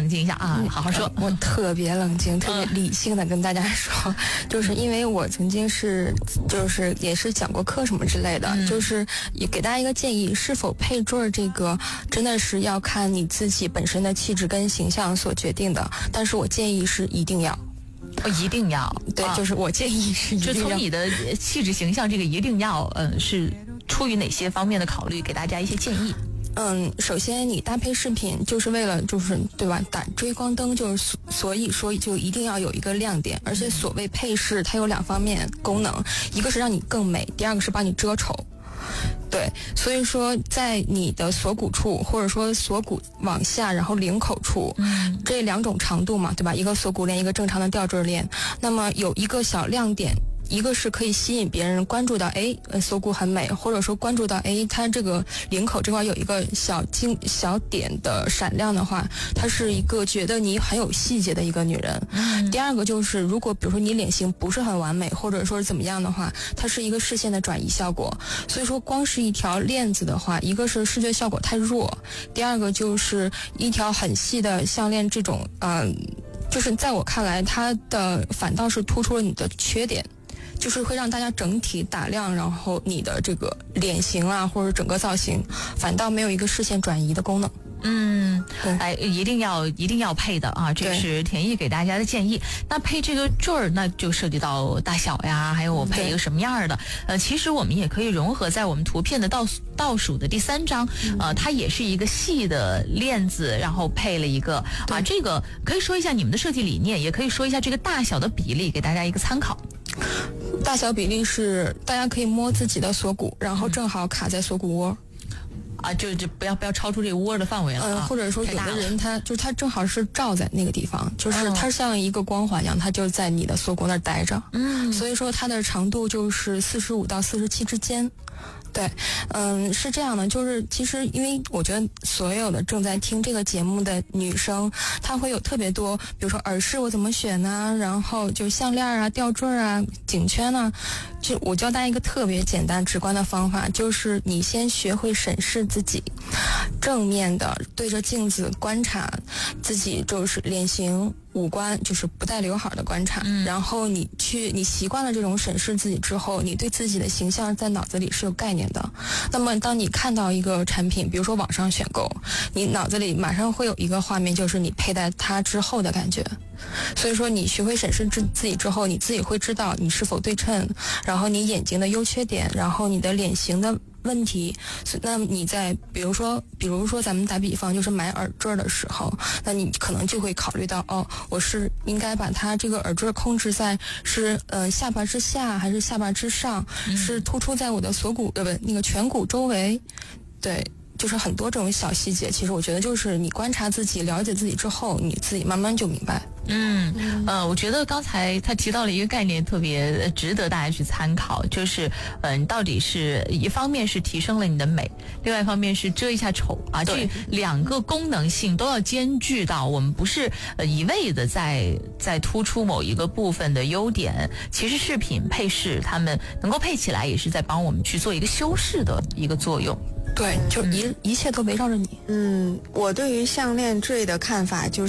静一下啊，好好说。 我特别冷静，特别理性的跟大家说，就是因为我曾经就是也是讲过课什么之类的，就是也给大家一个建议，是否配坠儿这个真的是要看你自己本身的气质跟形象所决定的，但是我建议是一定要。 一定要对，就是我建议是一定要。 就从你的气质形象这个一定要，是出于哪些方面的考虑，给大家一些建议？ 首先你搭配饰品就是为了对吧？打追光灯，就是所以说就一定要有一个亮点，而且所谓配饰它有2方面功能，一个是让你更美，第二个是帮你遮丑。对，所以说在你的锁骨处，或者说锁骨往下，然后领口处，这2种长度嘛，对吧？一个锁骨链，一个正常的吊坠链，那么有一个小亮点。一个是可以吸引别人关注到，锁骨很美，或者说关注到，它这个领口这块有一个小点的闪亮的话，它是一个觉得你很有细节的一个女人。第二个就是，如果比如说你脸型不是很完美，或者说是怎么样的话，它是一个视线的转移效果。所以说，光是一条链子的话，一个是视觉效果太弱，第二个就是一条很细的项链这种，就是在我看来，它的反倒是突出了你的缺点。就是会让大家整体打亮，然后你的这个脸型啊，或者整个造型，反倒没有一个视线转移的功能。 一定要配的啊，这是田毅给大家的建议。那配这个坠儿，那就涉及到大小呀，还有我配一个什么样的。其实我们也可以融合在我们图片的倒数的第3张，它也是一个细的链子，然后配了一个这个可以说一下你们的设计理念，也可以说一下这个大小的比例，给大家一个参考。 大小比例是大家可以摸自己的锁骨，然后正好卡在锁骨窝。 就不要超出这个窝的范围了或者说有的人他正好是照在那个地方，就是它像一个光环一样，它就在你的锁骨那儿待着。所以说它的长度就是45到47之间。对，是这样的，就是其实因为我觉得所有的正在听这个节目的女生，她会有特别多，比如说耳饰我怎么选呢？然后就项链啊、吊坠啊、颈圈啊，就我教大家一个特别简单直观的方法，就是你先学会审视自己，正面的对着镜子观察自己，就是脸型。五官就是不带刘海的观察，然后你习惯了这种审视自己之后，你对自己的形象在脑子里是有概念的。那么当你看到一个产品，比如说网上选购，你脑子里马上会有一个画面，就是你佩戴它之后的感觉。所以说你学会审视自己之后，你自己会知道你是否对称，然后你眼睛的优缺点，然后你的脸型的问题。那你在比如说咱们打比方，就是买耳坠的时候，那你可能就会考虑到，我是应该把它这个耳坠控制在是下巴之下还是下巴之上，是突出在我的锁骨那个颧骨周围。对，就是很多这种小细节，其实我觉得就是你观察自己、了解自己之后，你自己慢慢就明白。 我觉得刚才他提到了一个概念，特别值得大家去参考，就是到底是一方面是提升了你的美，另外一方面是遮一下丑啊，这2个功能性都要兼具到。我们不是一味的在突出某一个部分的优点，其实饰品配饰它们能够配起来，也是在帮我们去做一个修饰的一个作用。 对，就一切都围绕着你。 我对于项链坠的看法就是，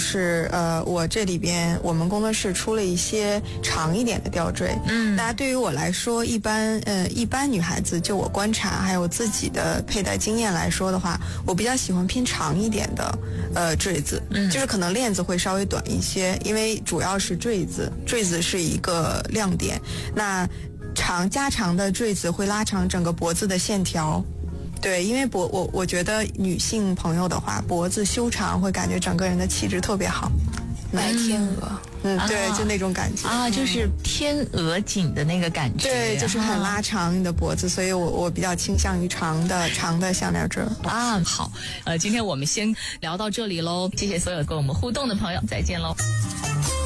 我这里边我们工作室出了一些长一点的吊坠。那对于我来说，一般女孩子，就我观察还有自己的佩戴经验来说的话，我比较喜欢偏长一点的坠子，就是可能链子会稍微短一些，因为主要是坠子是一个亮点。那加长的坠子会拉长整个脖子的线条。对，因为我觉得女性朋友的话，脖子修长会感觉整个人的气质特别好。 白天鹅， 对，就那种感觉就是天鹅颈的那个感觉。 对，就是很拉长你的脖子，所以我比较倾向于长的项链坠。 好，今天我们先聊到这里喽，谢谢所有跟我们互动的朋友，再见喽。